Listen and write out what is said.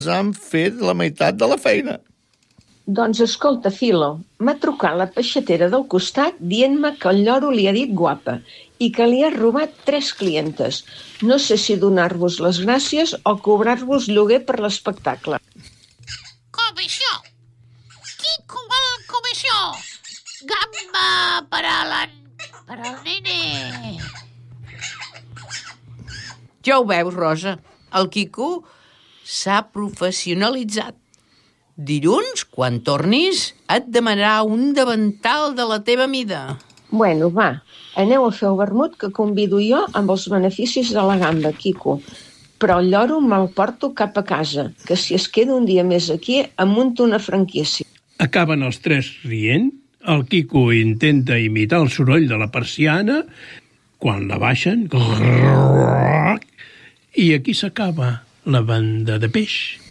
Han fet la meitat de la feina. Doncs escolta, Filo, m'ha trucat la peixatera del costat dient-me que el lloro li ha dit guapa i que li ha robat 3 clientes. No sé si donar-vos les gràcies o cobrar-vos lloguer per l'espectacle. Comissió! Quico vol comissió! Gamba per al nene! Ja ho veus, Rosa, el Quico s'ha professionalitzat. Dilluns, quan tornis, et demanarà un davantal de la teva mida. Bueno, va, aneu a fer el vermut que convido jo amb els beneficis de la gamba, Quico. Però el lloro me'l porto cap a casa, que si es queda un dia més aquí em munto una franquícia. Acaben els 3 rient, el Quico intenta imitar el soroll de la persiana, quan la baixen, i aquí s'acaba la banda de peix.